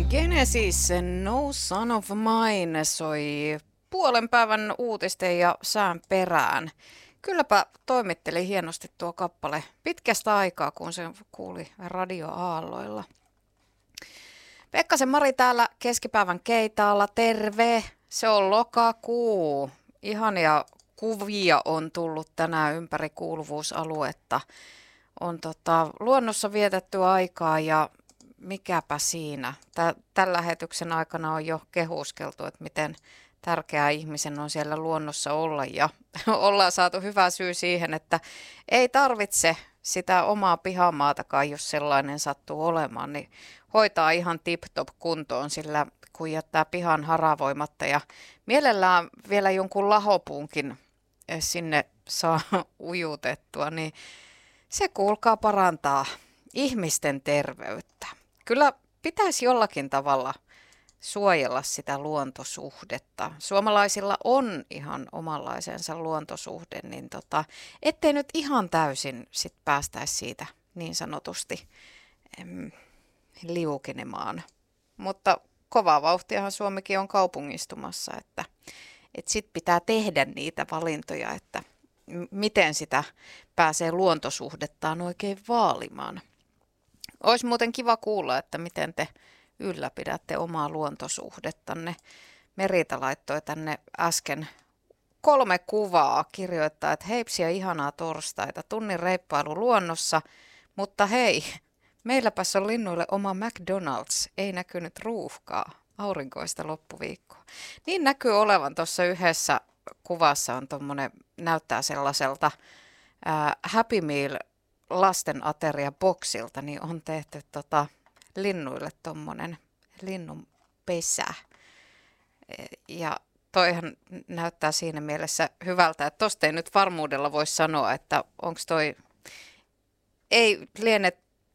Genesis, No Son of Mine soi puolen päivän uutisten ja sään perään. Kylläpä toimitteli hienosti tuo kappale pitkästä aikaa, kun se kuuli radioaalloilla. Pekkasen Mari täällä keskipäivän Keitaalla, terve! Se on lokakuu. Ihania kuvia on tullut tänään ympäri kuuluvuusaluetta. On luonnossa vietetty aikaa ja mikäpä siinä. Tämän lähetyksen aikana on jo kehuskeltu, että miten tärkeää ihmisen on siellä luonnossa olla. Ja ollaan saatu hyvä syy siihen, että ei tarvitse sitä omaa pihamaatakaan, jos sellainen sattuu olemaan, niin hoitaa ihan tip-top kuntoon, sillä kun jättää pihan haravoimatta ja mielellään vielä jonkun lahopuunkin sinne saa ujutettua, niin se kuulkaa parantaa ihmisten terveyttä. Kyllä pitäisi jollakin tavalla suojella sitä luontosuhdetta. Suomalaisilla on ihan omanlaisensa luontosuhde, niin ettei nyt ihan täysin sit päästäisi siitä niin sanotusti liukenemaan. Mutta kovaa vauhtiahan Suomikin on kaupungistumassa, että sit pitää tehdä niitä valintoja, että miten sitä pääsee luontosuhdettaan oikein vaalimaan. Olisi muuten kiva kuulla, että miten te ylläpidätte omaa luontosuhdettanne. Merita laittoi tänne äsken 3 kuvaa, kirjoittaa, että heipsiä ihanaa torstaita, tunnin reippailu luonnossa, mutta hei, meilläpäs on linnuille oma McDonald's, ei näkynyt ruuhkaa, aurinkoista loppuviikkoa. Niin näkyy olevan tuossa yhdessä kuvassa on tommonen, näyttää sellaiselta Happy Meal lasten ateria boksilta, niin on tehty linnuille tommonen linnun pesä. Ja toihan näyttää siinä mielessä hyvältä, että tosta ei nyt varmuudella voi sanoa, että onko toi, ei liene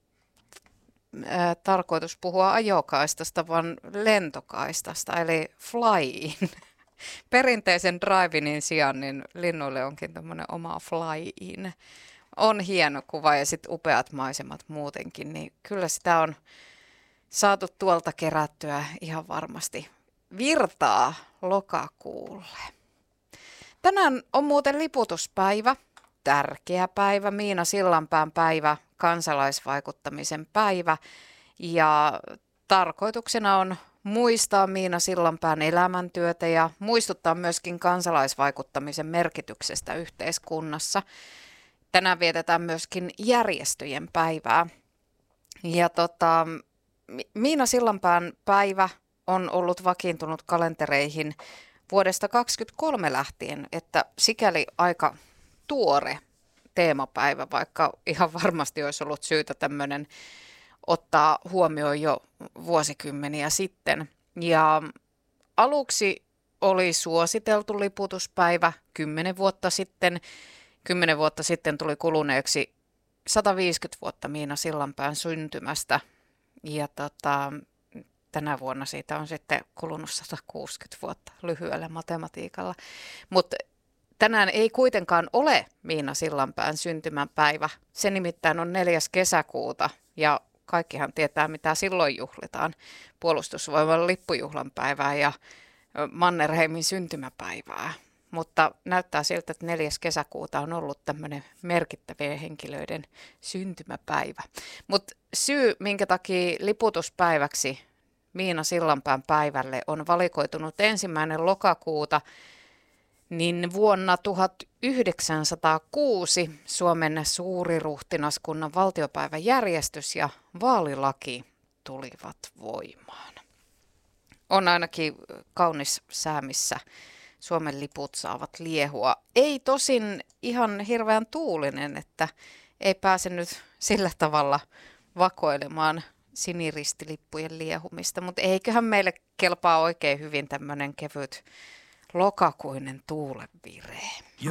tarkoitus puhua ajokaistasta, vaan lentokaistasta, eli fly-in. Perinteisen drive-inin sijaan niin linnuille onkin tämmöinen oma fly-in. On hieno kuva ja sitten upeat maisemat muutenkin, niin kyllä sitä on saatu tuolta kerättyä ihan varmasti virtaa lokakuulle. Tänään on muuten liputuspäivä, tärkeä päivä, Miina Sillanpään päivä, kansalaisvaikuttamisen päivä ja tarkoituksena on muistaa Miina Sillanpään elämäntyötä ja muistuttaa myöskin kansalaisvaikuttamisen merkityksestä yhteiskunnassa. Tänään vietetään myöskin järjestöjen päivää. Ja Miina Sillanpään päivä on ollut vakiintunut kalentereihin vuodesta 2023 lähtien, että sikäli aika tuore teemapäivä, vaikka ihan varmasti olisi ollut syytä tämmöinen ottaa huomioon jo vuosikymmeniä sitten. Ja aluksi oli suositeltu liputuspäivä 10 vuotta sitten. 10 vuotta sitten tuli kuluneeksi 150 vuotta Miina Sillanpään syntymästä ja tänä vuonna siitä on sitten kulunut 160 vuotta lyhyellä matematiikalla. Mutta tänään ei kuitenkaan ole Miina Sillanpään syntymäpäivä. Se nimittäin on 4. kesäkuuta ja kaikkihan tietää mitä silloin juhlitaan. Puolustusvoiman lippujuhlan päivää ja Mannerheimin syntymäpäivää. Mutta näyttää siltä, että 4. kesäkuuta on ollut tämmöinen merkittävien henkilöiden syntymäpäivä. Mutta syy, minkä takia liputuspäiväksi Miina Sillanpään päivälle on valikoitunut 1. lokakuuta, niin vuonna 1906 Suomen suuriruhtinaskunnan valtiopäiväjärjestys ja vaalilaki tulivat voimaan. On ainakin kaunis sää, missä Suomen liput saavat liehua. Ei tosin ihan hirveän tuulinen, että ei pääse nyt sillä tavalla vakoilemaan siniristilippujen liehumista, mutta eiköhän meille kelpaa oikein hyvin tämmöinen kevyt lokakuinen tuulenvire.